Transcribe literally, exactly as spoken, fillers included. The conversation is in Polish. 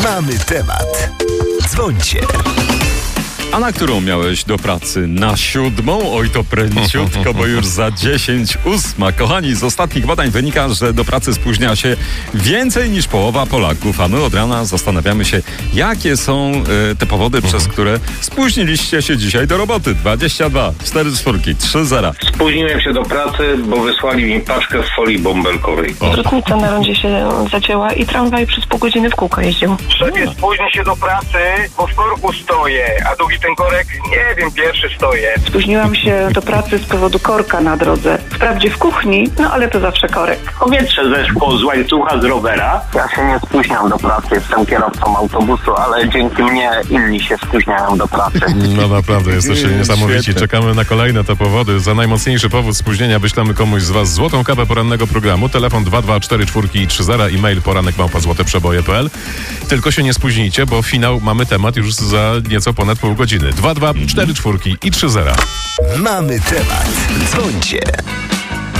Mamy temat. Dzwońcie. A na którą miałeś do pracy? Na siódmą? Oj, to pręciutko, bo już za dziesięć ósma. Kochani, z ostatnich badań wynika, że do pracy spóźnia się więcej niż połowa Polaków, a my od rana zastanawiamy się, jakie są y, te powody, mhm. przez które spóźniliście się dzisiaj do roboty. dwadzieścia dwa, cztery czwórki, trzy zera. Spóźniłem się do pracy, bo wysłali mi paczkę w folii bąbelkowej. Drutnica na rondzie się zacięła i tramwaj przez pół godziny w kółko jeździł. Szefie, spóźnię się do pracy, bo w korku stoję, a drugi ten korek, nie wiem, pierwszy stoję. Spóźniłam się do pracy z powodu korka na drodze. Wprawdzie w kuchni, no ale to zawsze korek. Powietrze zeszło z łańcucha z rowera. Ja się nie spóźniam do pracy, jestem kierowcą autobusu, ale dzięki mnie inni się spóźniają do pracy. No naprawdę, jesteście niesamowici. Świetne. Czekamy na kolejne te powody. Za najmocniejszy powód spóźnienia wyślemy komuś z was złotą kapę porannego programu. Telefon dwa dwa cztery cztery i trzy zera, e-mail poranek małpa złote przeboje kropka p l. Tylko się nie spóźnijcie, bo finał mamy temat już za nieco ponad pół godziny. dwa dwa cztery cztery i trzy zera. Mamy temat. Dzwońcie.